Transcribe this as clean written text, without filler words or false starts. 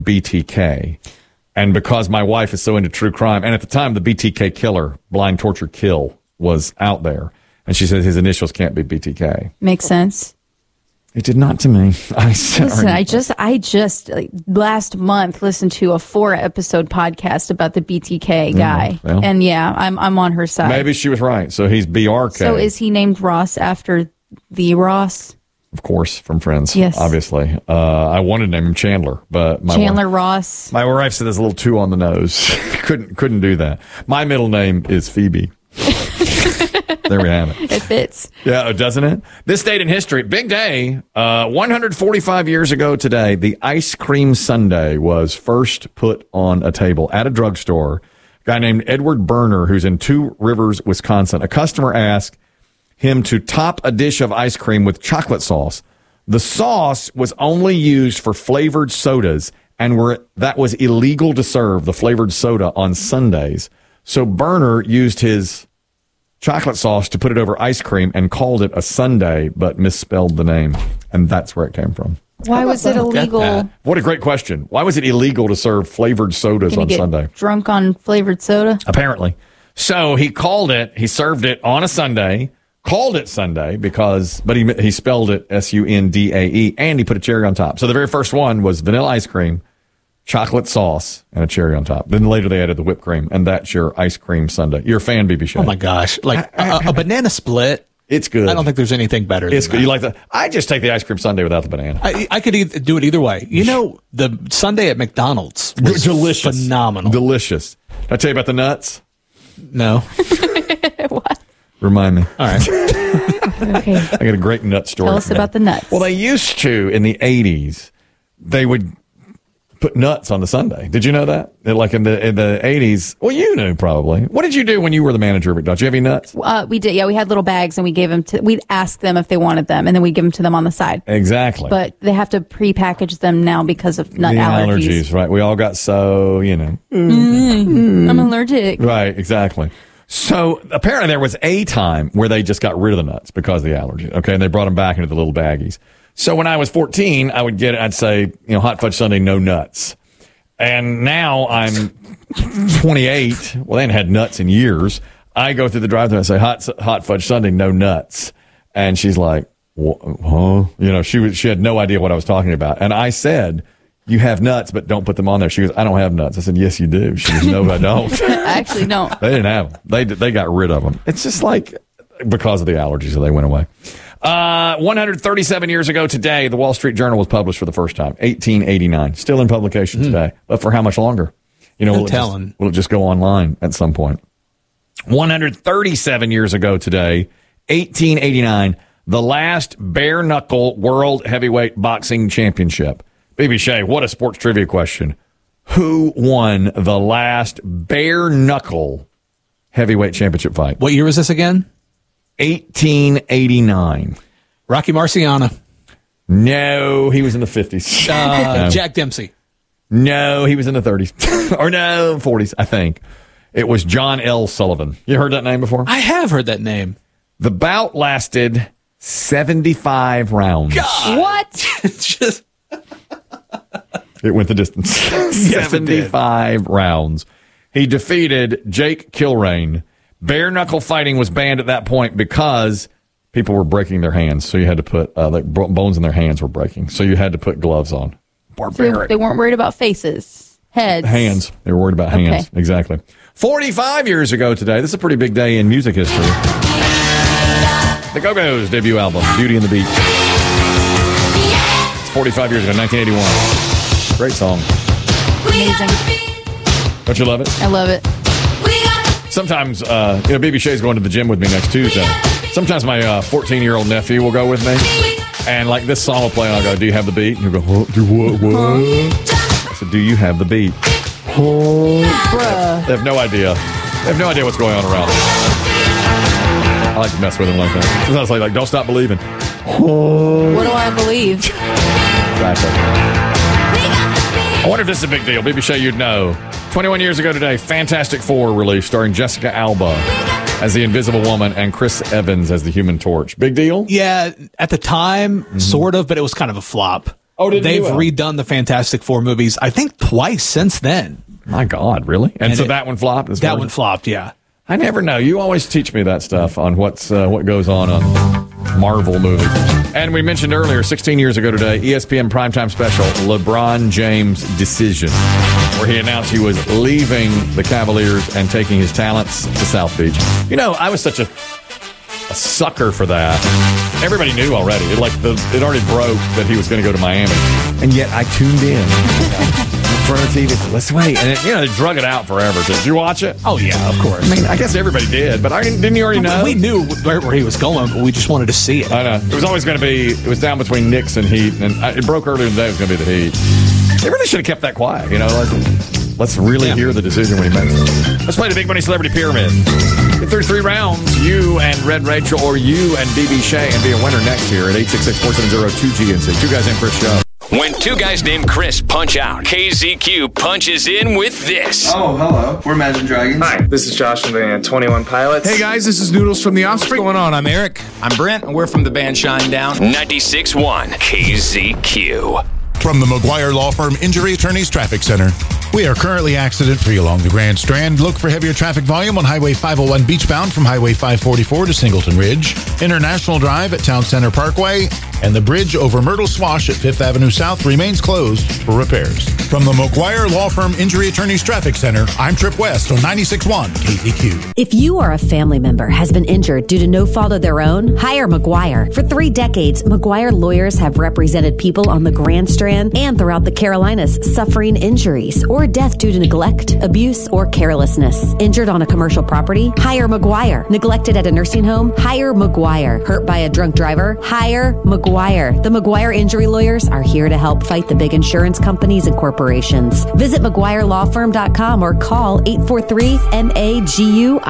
BTK. And because my wife is so into true crime, and at the time, the BTK killer, blind torture kill, was out there. And she said his initials can't be BTK. Makes sense. It did not to me. Listen, I just like, last month listened to a 4-episode podcast about the BTK guy, and yeah, I'm on her side. Maybe she was right. So he's BRK. So is he named Ross after the Ross? Of course, from Friends. Yes, obviously. I wanted to name him Chandler, but Chandler Ross. My wife said that's a little too on the nose. couldn't do that. My middle name is Phoebe. There we have it. It fits. Yeah, doesn't it? This date in history, big day. 145 years ago today, the ice cream sundae was first put on a table at a drugstore. A guy named Edward Berner, who's in Two Rivers, Wisconsin. A customer asked him to top a dish of ice cream with chocolate sauce. The sauce was only used for flavored sodas, and that was illegal to serve the flavored soda on Sundays. So Berner used his chocolate sauce to put it over ice cream and called it a sundae, but misspelled the name. And that's where it came from. Why was it illegal? What a great question. Why was it illegal to serve flavored sodas on Sunday? Drunk on flavored soda? Apparently. So he served it on a Sunday, called it Sunday but he spelled it SUNDAE, and he put a cherry on top. So the very first one was vanilla ice cream, chocolate sauce, and a cherry on top. Then later they added the whipped cream, and that's your ice cream sundae. You're a fan, BB Shea. Oh my gosh. Like a banana split. It's good. I don't think there's anything better than It's good. that. You like that? I just take the ice cream sundae without the banana. I could do it either way. You know, the sundae at McDonald's was delicious. Phenomenal. Delicious. Did I tell you about the nuts? No. What? Remind me. All right. Okay. I got a great nut story. Tell us about the nuts. Well, they used to, in the 80s, they would put nuts on the sundae. Did you know that? Like in the 80s. Well, you knew probably. What did you do when you were the manager of McDonald's? Did you have any nuts? We did. Yeah, we had little bags, and we'd ask them if they wanted them, and then we'd give them to them on the side. Exactly. But they have to pre-package them now because of nut allergies. Right. We all got I'm allergic. Right, exactly. So apparently there was a time where they just got rid of the nuts because of the allergy. Okay, and they brought them back into the little baggies. So when I was 14, I'd say, hot fudge sundae, no nuts. And now I'm 28. Well, they hadn't had nuts in years. I go through the drive-thru and I say, hot fudge sundae, no nuts. And she's like, huh? She had no idea what I was talking about. And I said, you have nuts, but don't put them on there. She goes, I don't have nuts. I said, yes, you do. She goes, no, I don't. I actually don't. They didn't have them. They got rid of them. It's just like because of the allergies, so they went away. 137 years ago today, the Wall Street Journal was published for the first time, 1889. Still in publication today, but for how much longer? Will it just go online at some point? 137 years ago today, 1889, the last bare knuckle world heavyweight boxing championship. BB Shea, what a sports trivia question. Who won the last bare knuckle heavyweight championship fight? What year was this again? 1889. Rocky Marciano. No, he was in the 50s. No. Jack Dempsey. No, he was in the 30s. Or no, 40s, I think. It was John L. Sullivan. You heard that name before? I have heard that name. The bout lasted 75 rounds. God. What? It went the distance. 75 rounds. He defeated Jake Kilrain. Bare knuckle fighting was banned at that point because people were breaking their hands. So you had to put bones in their hands were breaking. So you had to put gloves on. Barbaric. They weren't worried about faces, heads. Hands. They were worried about hands. Okay. Exactly. 45 years ago today. This is a pretty big day in music history. The Go-Go's debut album, Beauty and the Beast. It's 45 years ago, 1981. Great song. Amazing. Don't you love it? I love it. Sometimes, BB Shea's going to the gym with me next Tuesday. Sometimes my 14-year-old nephew will go with me. And like this song will play, and I'll go, do you have the beat? And he'll go, what? Do what? I said, do you have the beat? Bruh. They have no idea. They have no idea what's going on around them. I like to mess with them like that. Sometimes like don't stop believing. What do I believe? Exactly. I wonder if this is a big deal. BB Shea, you'd know. 21 years ago today, Fantastic Four released starring Jessica Alba as the Invisible Woman and Chris Evans as the Human Torch. Big deal? Yeah, at the time, sort of, but it was kind of a flop. They've redone the Fantastic Four movies, I think, twice since then. My God, really? And so that one flopped? That one flopped, yeah. I never know. You always teach me that stuff on what goes on Marvel movies. And we mentioned earlier, 16 years ago today, ESPN primetime special, LeBron James' Decision, where he announced he was leaving the Cavaliers and taking his talents to South Beach. You know, I was such a sucker for that. Everybody knew already. It already broke that he was going to go to Miami. And yet I tuned in. In front of the TV. Let's wait. And they drug it out forever. Did you watch it? Oh, yeah, of course. I mean, I guess everybody did, but didn't you already know? We knew where he was going, but we just wanted to see it. I know. It was always going to be, it was down between Knicks and Heat, and it broke earlier today. It was going to be the Heat. They really should have kept that quiet, Let's really hear the decision when he makes it. Let's play the Big Money Celebrity Pyramid. Get through 3 rounds, you and Red Rachel, or you and BB Shea, and be a winner next here at 866-470-2GNC. 2 Guys Named Chris Show. When 2 guys named Chris punch out, KZQ punches in with this. Oh, hello. We're Imagine Dragons. Hi, this is Josh from the 21 Pilots. Hey guys, this is Noodles from The Offspring. What's going on? I'm Eric. I'm Brent, and we're from the band Shinedown. 96.1 KZQ. From the McGuire Law Firm Injury Attorneys Traffic Center. We are currently accident-free along the Grand Strand. Look for heavier traffic volume on Highway 501 beachbound from Highway 544 to Singleton Ridge, International Drive at Town Center Parkway, and the bridge over Myrtle Swash at 5th Avenue South remains closed for repairs. From the McGuire Law Firm Injury Attorneys Traffic Center, I'm Trip West on 96.1 KZQ. If you or a family member has been injured due to no fault of their own, hire McGuire. For 3 decades, McGuire lawyers have represented people on the Grand Strand and throughout the Carolinas suffering injuries or death due to neglect, abuse, or carelessness. Injured on a commercial property? Hire McGuire. Neglected at a nursing home? Hire McGuire. Hurt by a drunk driver? Hire McGuire. The McGuire Injury Lawyers are here to help fight the big insurance companies and corporations. Visit McGuireLawFirm.com or call 843-MAGUIRE.